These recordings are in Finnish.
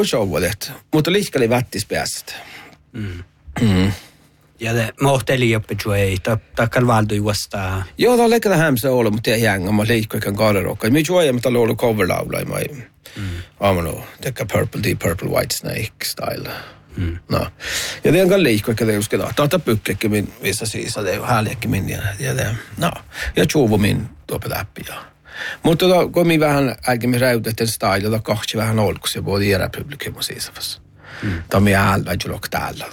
Showet, mutta lihkali vättis päästä. Ja det mohteli joppe juoi, takkal valdu juostaa. Joo, tämä on leikata hämsä olla, mutta ei jänga, mä liikkuikan kaarerokka. Mä juoi, mutta ollut coverlaula, aamano, tekkä Deep Purple White Snake style. No. Ja det on liikkuikan teuskelaa. Tata pykkäkin min vissa siis, det är härliäkin min. No, ja tjuvo min tuope läpi, ja. Mutta kun minä vähän äikin räytettiin style, da kahti vähän olkus, ja både era publikum och siisafas. Tämä on minä älväjulok täällä.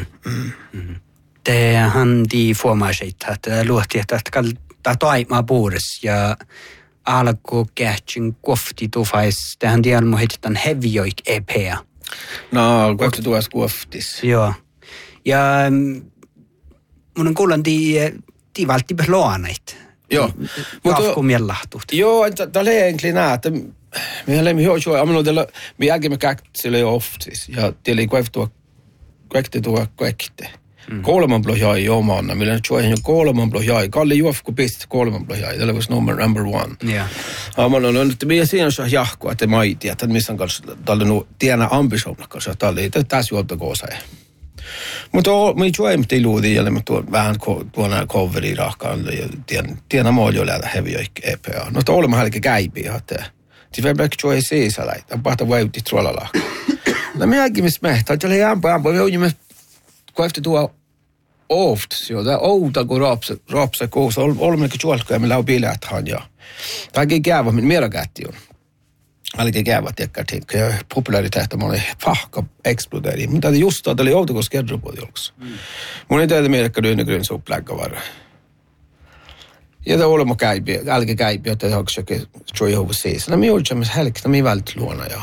Han de formasit, että luotti, että toimaa puudessa ja alkoi kähtsin kofti tufais, tähän tiedän heitetään hevijoik EPä. No, kohti tuossa koftis. Joo. Ja mun on kuulen, de valti beslåaneit. Joo. Mutta miellahtut. Joo, det är egentligen att me olemme jo så, men me ägimme käksille oftis ja till kvekte tuo kvekte. Kolman blojai omanna, millä nyt juohin jo kolman blojai. Kalle juofku pisti kolman blojai. Tällä olisi number one. Ja. Man on nyt minä siinä on jahkoa, että maiti, että missä kanssa tällä nu tiena ambitionna kanssa tällä ei tässä juolta koosa. Mutta me juoimme tiluudi ja me tuon vähän tuona coveri rahkaan ja tiena mojo lähtä heviä EPA. No to olemme halke käipiä että det var black joy sisällä. Tapahtuu vauhti trollalla. No minäkin mis mehtä, että oli ampa me ojimme kohti tuo oft så där outa går rapsa koos olemme juolka ja me lau bilethan ja. Tagi gäva min mera gatti on. Alike gäva tekkarting ja popularitet on pahka exploderi. Mutta just att det outa går skedra på det också. Mun ei tiedä merkka dyna grön sopplägga vara. Ja det olemme käipi, alike käipi että haksa joy over siis. No mi olemme helkta mi vält luona ja.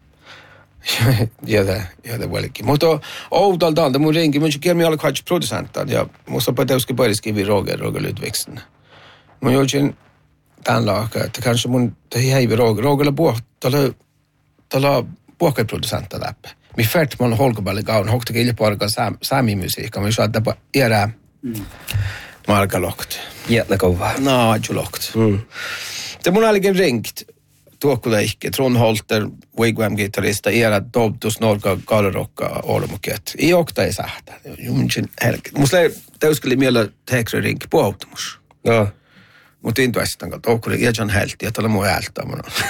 Ja det välkin. Mutta outalta mun ringi, mun kiermi alla kaikki producentan ja musta pateuski pariskivi Roger Ludvigsen. Mun jokin tämän laaka, että kanske mun tehi heivi Rogerilla tällä puhkai producentan läpi. Mi färt mun holkaballe gaun hokta kilja parkan sami musiikka, mi saada era marka lokt. Jätla kova. No, ju lokt. Det mun alligen ringt. Tuokkuleikki, Trond Holter, Wigwam-gitarrista, era Dobtus, Norka, Galerokka, Olmuket. I okta ei sähtä. Jummin helket. Musta täyskeli mielellä tekri rinki puhautumus. Joo. Mutta intuestan kautta, okkuri, ja John Helti, ja tällä muu ältä.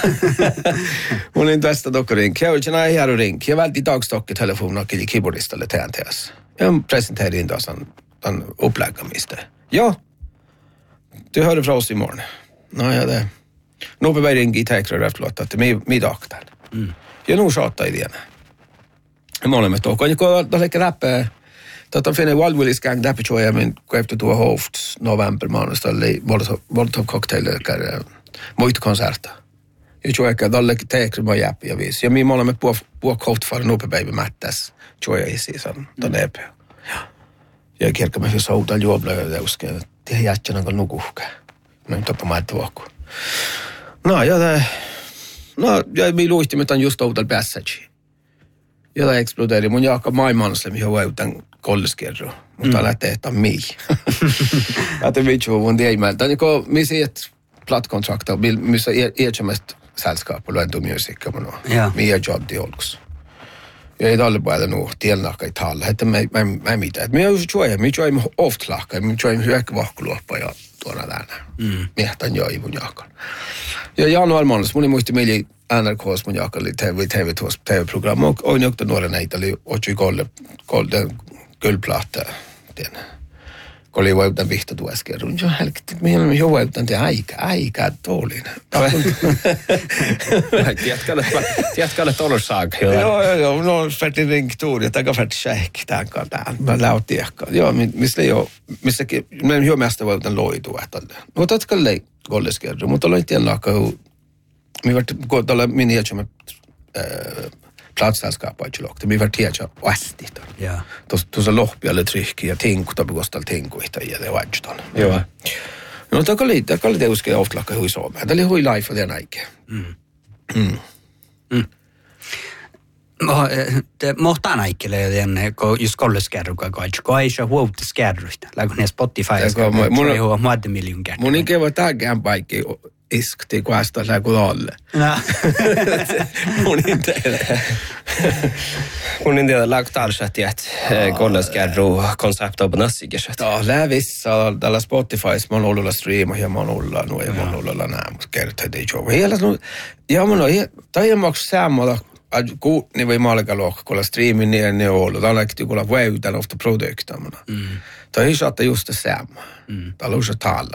Mun intuestan okkuri rinki. Ja olin näin hieru rinki. Ja välti dagstokki telefonen kili keyboardistalle TNTS. Ja presenterade in den uppläggamista. Ja, du hörde från oss imorgon. No, ja det. Nu behöver jag ringa tekrar efterlåt att mi daktar. Ja nu tjatar idén. Jag målar med tåg. Och då lägger rappe. Då finner Wild Willis gang där på tjoja men efter två hofts november månad ställe Molotov cocktail där mycket konserter. Jag tror att då lägger tekrar med japp jag vis. Jag mi målar med på kort för nu på baby mattas. Tjoja i season då näp. Ja. Jag kirkka med så utan juobla jag ska det jättarna kan nukuhka. Men tappa maittuokku. No, ja mi luisti, että on just outal passage. Ja tämä exploderi. Mun jaakka maailmansa, mihin voiutan kolleskerro. Mutta lähtee, että on mi. Että vittu, mun tiedämältä. Niin kun mi siet plattkontrakta, missä iätsämästä sällskapalla luentu musiikka. Mi ja job di olkus. Ja ei talle päällä nuu tielnakka ei talle. Että mä mitä. Että mi on juoja. Mi juoja oft lakka. Mi juoja hyökkä vahkuluoppa ja tuona tänään. Miehtan joi mun jaakka. Ja januari månads mun muisti meili NRK:s mun jaakka oli TV-program. Och on jokta nuora näitä oli otsi golden guldplatta. Kun oli voitan vihta tuoskerun. Jo helkti, mihin on jo voitan te aika tuolin. Tiedätkö tolossaak? Joo, no färti ringtuuri, taka färti sähki tämän kantaan. Mä läutiekka. Joo, missäkin, mä en jo mesta voitan loitua. No tatkalle lei golleskerru, mutta aloin tien laakka, mi vart tällä mini jätsämme platssällskapet inte lågt. Vi var tiedä vastit. Ja. Tuossa lohpialle trykki ja tinku tapukostal tinku ja det var inte. Joo. No takali teuske oftlakka hui Suomeen. Tämä oli hui life den aike. Mohtaan aikille, kun just kolleskerruka kaitsi, kun ei se huolta skerruista, kun ne Spotifyssa ei huolta muodde miljoon kertaa. Mun ikävä tärkeän paikki iskti kuesta läku alle. Mun en tiedä läkutaalsahti, että kolleskerru konsepta on nassikiset. Lävissä tällä Spotifyssa mä oon ollut striima ja mä oon ollut nää, mutta kertaa ei joo. Ja mun on, tai maksu säämmalla, niin voi malka lohkolla striimin niin ne ollut. Tämä on äkki kuulla väytän ofta produkta. Tämä ei saata just det samma. Tämä on se talla.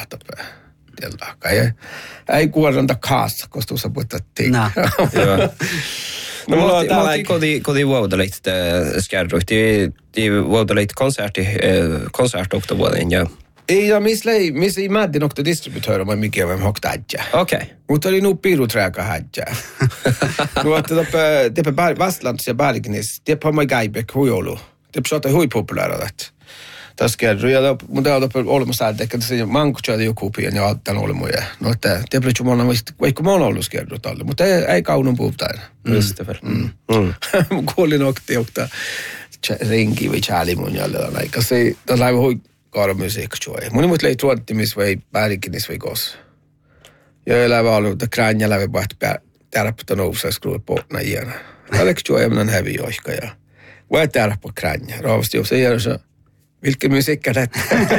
Ei kuoranta kaassa, koska tuossa puhutaan tiikkaa. No mulla on täällä koti vuodeleit skärruit. De vuodeleit konsertoktavuoden ja... Ei, missä ei mädin okta distributöörä, vai mikä on hokta ädjää. Okei. Mutta oli nuu piiruträkä ädjää. Det är Västlands ja Bergnis. Det är mig Gaibek huijolu. Det är så hui populära. Tässä mutta on olemassa että se manko chadi joku pian ja tämän olemuja. No että det blir ju många vaikka mä oon ollut skerrut alle, mutta ei kaunun puhutaan. Just det. Kuulin okta ringi vi chali mun jäljellä aika se tällä hui musiikka juoi. Mun mut lei tuottimis vai Bergnis vai kos. Ja elävä ollut kranja läve bahti tärppä nousa skruva potna iänä. Alex juoi men heavy joikka ja. Vai tärppä kranja. Raavasti jos ei jää så vilken musik är det?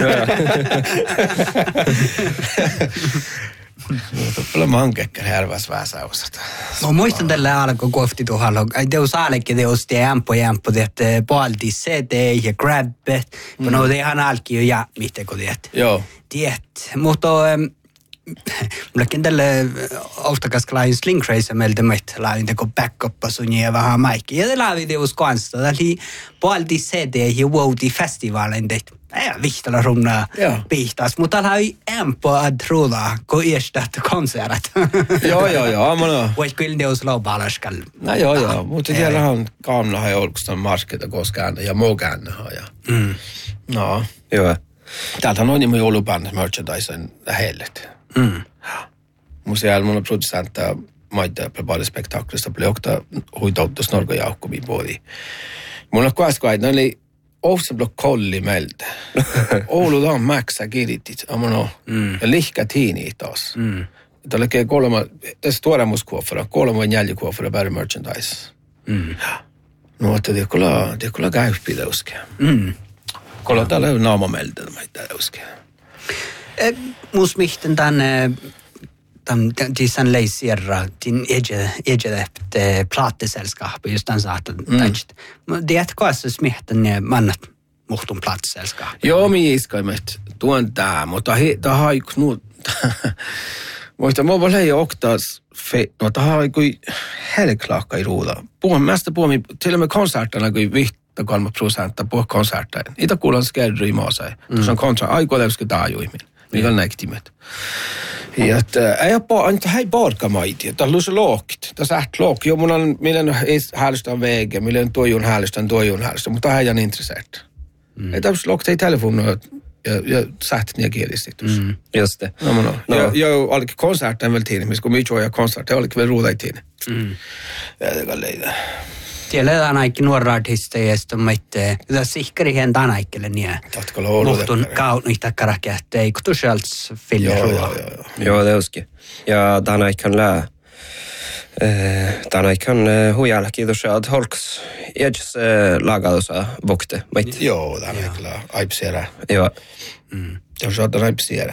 Tulee mankekkar härväs väsäusata. Mä muistan tällä alkoi kohti tuohalla. Teus alkoi teus jämpö, että paldi CD ja grabbet. Kun no ihan alki jo ja mitä kun tiedät. Joo. Tiedät. Mutta mullekin tällä oftakaskalain Sling Racer meiltä lain teko backuppa sun ja vähän maikki. Ja tällä videos kanssa. Tämä oli paldi CD ja Woudi festivaalin tehty. Vihtala rumna pihtas, mutta täällä oli ämpö att trodda kun erstat konsertat. Joo, men Voit kyllä neus laupalaskal. No joo, mutta siellä on kaamnahan ja olkustan marsketa koskaan ja mogannahan ja. No. Joo. Täältä on niin jouluband merchandisen hellet. Museal mun producentta maita prepaare spektaklista blev okta huitautu snorga jaukkomi puoli. Mun on kuitenkin oli Oussenblok kolli meiltä. Oulu on maksa kiritit. Amano. Ja lihka tiini taas. Tällä kee kolma, tässä tuoremuskuoffara, kolma jäljikuoffara bäri merchandise. No, että det kulla käyppi uskea. Kolla täällä on naama meiltä, mitä uskea. Mus mihten tänne Tissan leisierra din ege plateselskap just den saatan tästä. Det är kanske smihten ne mannat muhtun plateselskap. Joo, mi iskaimet tuon tää, mutta ta haiknu. Mutta mä voin leijä oktas no ta haikui helklakka i ruuda. Mesta puhumi till och med konserterna kui 3% på konserter. Ita kuulan skerry maasai. Tuossa on kontra aikoilevska taajuimin. Mikä on näktimet. Ja että ei barka maiti. Tämä on se lookt. Tämä on lookt. Jo, mun on millen häälystän vege, millen tuojun häälystän. Mutta tämä ei ole intresseert. Ei tämä lookt ei telefonu ja sähtet niitä kielistitus. Just det. Ja olikin konserten väl tiini, missä kun myy juoja konserten, olikin väl ruuda ei tiini. Ja det kan leida. Siellä on ainakin nuora artisteja, että sihkari hen tänäikelle niin. Muhtun kaunista karakea, että ei kutu sieltä filmerulla. Joo, det uskin. Ja tänäikän lää. Tänäikän huijalla kiitos, että holks edges lagadusa vokte. Joo, tänäikän lää aipsiera. Joo. Ja saatan aipsiera.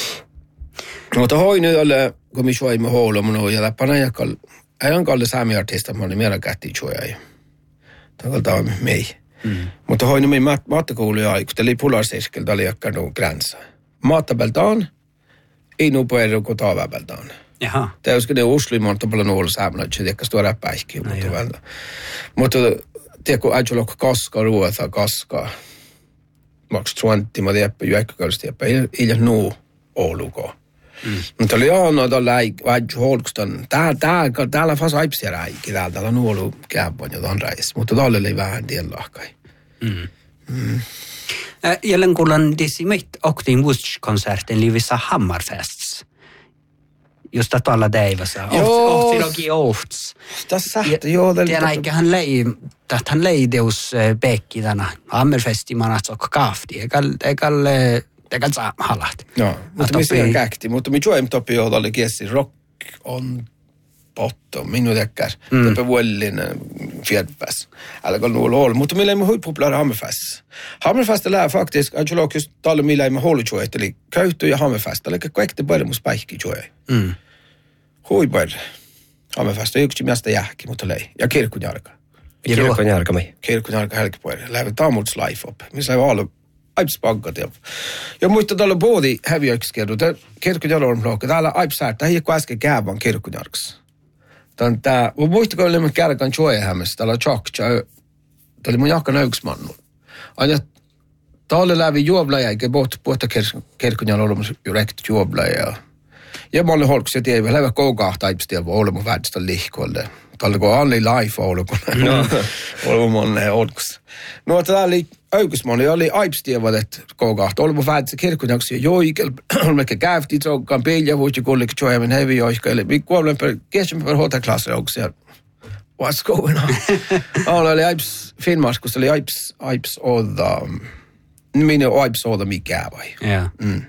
Mutta hoi nyt ole, kun me suoimme huolella, mun ja läppänä jakalla. Ei on kalli saamiartista, mä olin mielä kähtiin suojaa. Tämä on mei. Mutta hoin me mattakouluja aiku, tämä oli pularseskelta, oli jakkanut gränsa. Mattabeltaan, ei nuu puhuta kuin taavabeltaan. Jaha. Tämä olisi ne uslimonta paljon ollut saamana, että se tekee tuoda päihkiä. Mutta tiedätkö, äitsä lokka kaska. Maks truantti, mä tiedän, juekkakalista, ei ole nuu Ouluko. Mutta oli aina tuolla holkustan. Täällä fas aipsia räikki. Täällä on ollut käypän ja tuon reis. Mutta täällä oli vähän tienlahkai. Jälleen kuulan tissi meit oktiin musikkonsertin livissä Hammerfests. Just att alla deivassa. Ohtilogi ohts. Tässä joo. Tiedän eikä hän lei deus pekki tänä Hammerfestimanat och kafti. Eikä saa halat. No, mutta missä on käkti. Mutta mi joim topi oli kiesi rock on bottom. Minun tekkär. Topi vuellin fjärdpäs. Älä nuolla olla. Mutta millä ei me huippupopulära Hammerfest. Hammerfest lää faktiskt, att jag just talar millä ei me hållit eli käyttö ja Hammerfest. Eli kaikki börmus päihki joe. Huippuer. Hammerfest on yksi mielestä jääkin, mutta lei. Ja kirkkunjarka. Kirkkunjarka helkipuer. Lähde taamuts life up. Missä ei ole aipspaggat. Ja muista tällä både häviökskerro. Kirkkunjarka on blokka. Täällä aipsäärt. Tämä ei ole äsken käävän kirkkunjarks. Tämä, muista kun olemme kärkan joehämmessä. Täällä tjokka. Tämä oli mun jakkan yksimannu. Aina täällä lävi juoblaja eikä puhuta kirkkunjarka olemassa juurekt juoblaja. Ja mä olin holkussa, että ei vielä koukahtaa aipstia, voi olemaan vääristä lihkoille. Tällä kun on life olemaan. Olemaan moneen holkussa. No, täällä oli öykysmoni, oli aipstia, että koukahtaa. Olemaan vääristä kirkkunjaksi ja joikel. Olemme käyftiin trokkaan pilja, vuosi kullikin joimen hevi joikel. Vi kuolen per kesken per hotelklasser också. What's going on? Oli aips Finnmarkus, oli aips odda. Minä aips odda mikä vai. Ja.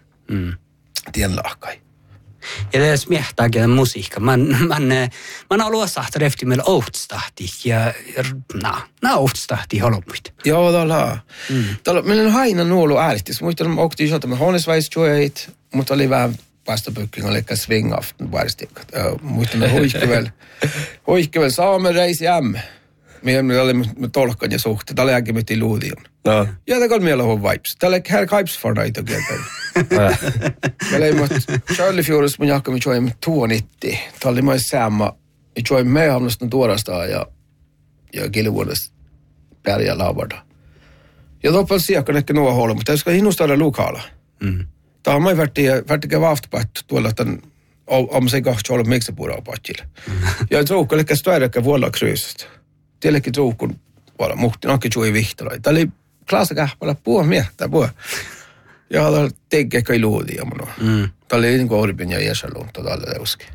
Tien lahkai. Ja det smiehtaakin musiikka. Man har luossahta refti meillä outstahti ja outstahti holommuit. Joo, tällä. Meillä on aina nuolu ääristis. Muistan, että oktiin sieltä me hånisväisjueit, mutta oli vähän vastapykkin, oli ehkä swing-aften vääristikat. Muistan, että huikkivel saamereisi ämme. Meillä oli tolkan ja suhte. Tällä jälkeen miettii luudion. No. Ja tämä on meillä on vibes. Tällä här kaipsi for näitä kieltä. Meillä ei muuta. Charlie Fjorus mun jakkamme joimme 290. Tämä oli myös samma. Joimme mehamnasta tuorastaan ja kilvuudesta pärjää lauvarda. Ja toppel siakkaan ehkä nuo huolella, mutta täysikö hinnustaada lukaalla. Tämä on mai värtikä vaaftapaittu tuolla tämän om sig kahti olla miksepuraa patsille. Ja troukka ehkä stöydäkkä vuolla kryysistä. Tielläkin troukun vuolla muhti nakki jui vihtalai. Tämä oli klaasakahpala puhua miehtää puhua. Ja tämä teki ehkä luudia minua. Tämä oli niin kuin Orbin ja Jesalun todella leuski.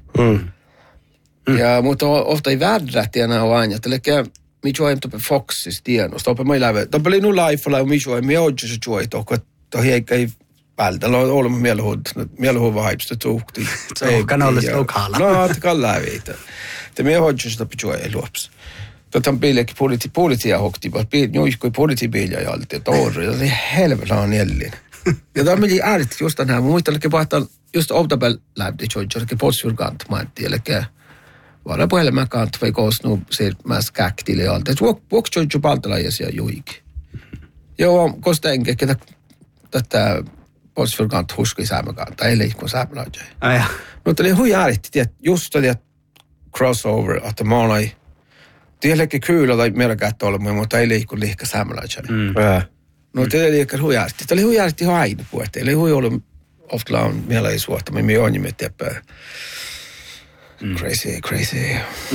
Ja mutta ofta ei värrähti enää aina. Eli mi joim tope Foxis tienos. Tope mai läve. Tope oli nu life mi joim mi odjus joi tokko. Tohi ei vältä. Olemme mieluhun vaipsta tuhti. Kan olla lokala. No, det kan lävitä. Det mi odjus tope joi luops. Totan bilekin politia hokti. Joiskoi politibilia ja alti. Torri. Ja oli helvetä on jällin. Ja tämä meni äärit just tänään. Muistelin, että just Outabel lähti joikin potsjurkant maantti. Eli vara puhelemaan kant vai koosnu se mäs käktille ja alta. Vuoksi joikin paltalaisia juikin. Joo, koska enkä ketä tätä potsjurkant huski säämäkanta. Ei leikkoon säämälajia. Mutta oli hui äärit. Just oli crossover, että mä olin tiedäkin kyllä tai melkättä olemaan, mutta ei leikkoon liikka säämälajia. No det är lika huijasti. Det oli huijasti aina puhuttu. Eli hui ollut ofta on meillä ei suotta, men me on ju med teppä. Crazy.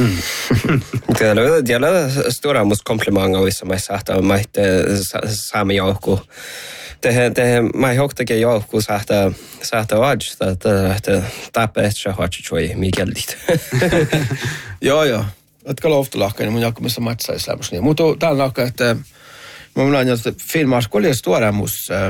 Det är stora mus komplimanger vissa mig sagt att mig samma joukku. Det mig hoktakin joukku sagt att tappet så har ju Mikael dit. Joo. Että ofta lahkainen mun jakkamissa matsaisi lämmössä. Mutta täällä lahka, että mä olen että filmars kun oli stora mus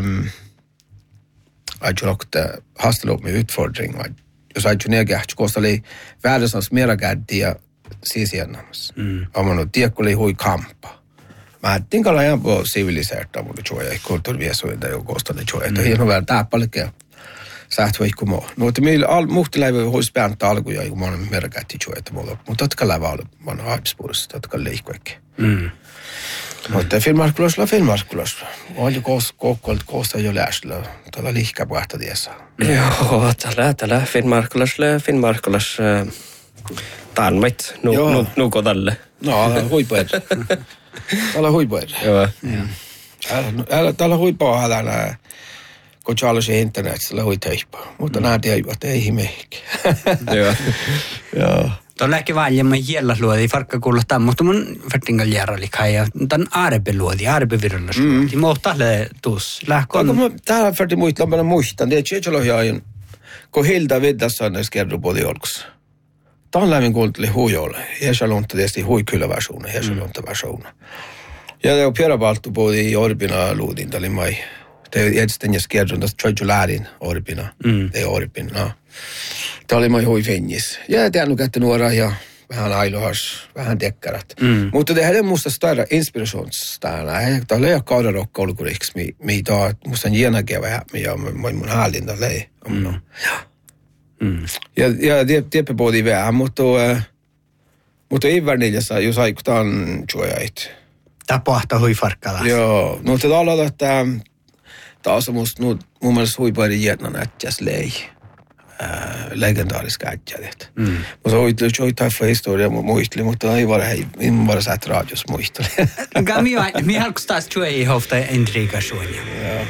ajokta hastelu med utfordring. Jos ajokta negähti, koska oli vääräsans meragaddia siisiannamassa. Amano tiekko oli hui kampa. Mä ajattelin kalla ihan po siviliseerta mun joja, ei kulttuuriviesuinta jo kostade joja. Että hieno vähän täppalikin sähtä vaikka muu. No, että meillä muhtiläivä olisi pääntä alkuja, kun mä olen meragaddi joja, mutta totka lävä oli, mä olen haipspuolissa, totka leikkoekin. Mutta filmarkulossa. Oli koosta jo läsillä. Tällä liikaa puhta tiessä. Joo, tällä filmarkulossa tarmit nuko tälle. No, huipuer. Tällä huipuer. Joo. Tällä huipua hädänä, kun Charlesin internetissä tällä huiteipaa. Mutta nämä tiedät, ei meikin. Joo. Tuolla ehkä väljemmän jällä luodi, farkka kuulostaa, mutta mun vertingal järjeli kai, ja tämän arbevirrallas luodi. Mohtalle tuus, lähkon. Täällä verti muistan, muistan, det är tjejolohjaajan. kun Hilda Viddassa on kerran både jolkus. Tämä on lämmin kuulteli huijolle. Hiesa lunta tietysti huikylläversionen, hiesa luntaversionen. Ja det on pyörävaltu både i Orbina luudin, tämä oli mai. Det är edstänjäs kerran, tässä tjoitjuläärin Orbina. Det är Orbina. Tämä oli mai huifinjis. Ja det är nog että nuora ja vähän ailohas, vähän tekkarat. Mutta det här är musta större inspirationsstärna. Tämä oli kaudarokka olkuriksi, mitä musta genageva här, ja mun hallinta lei. Ja tiedäpä både vähän, mutta Ivärniljassa, jos aikutaan juojait. Tapahtuu huifarkkala. Joo, no te taas että taas musta mun mielestä huipaari jätnän ätjäs lei. Legendaariska ätjädet. Mutta hoitaa historia muisteli, mutta ei vara sä radios muisteli. Mi alkus taas juoi hofta intriga suonia.